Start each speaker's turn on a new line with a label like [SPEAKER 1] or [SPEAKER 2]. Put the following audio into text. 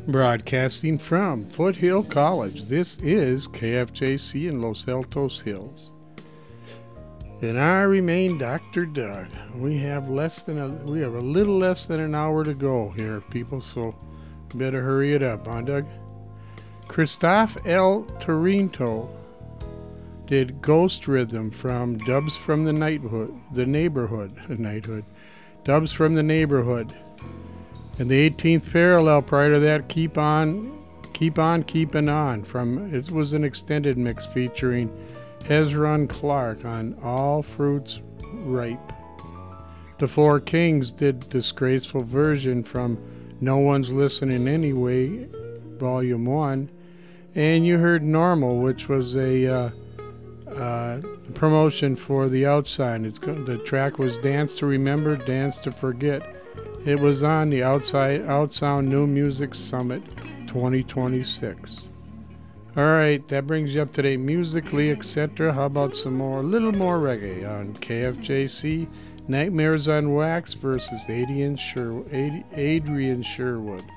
[SPEAKER 1] Broadcasting from Foothill College, this is KFJC in Los Altos Hills. And I remain Dr. Doug. We have a little less than an hour to go here, people, so better hurry it up, huh, Doug? Christoph L. Torrento did Ghost Rhythm from Dubs from the Neighborhood. Dubs from the Neighborhood. And the 18th parallel prior to that, Keep On, Keepin' On. It was an extended mix featuring Hezron Clark on All Fruits Ripe. The Four Kings did Disgraceful Version from No One's Listening Anyway, Volume 1. And you heard Normal, which was a promotion for The Outside. The track was Dance to Remember, Dance to Forget. It was on the Outsound New Music Summit 2026. All right, that brings you up to date musically, etc. How about a little more reggae on KFJC? Nightmares on Wax versus Adrian Sherwood.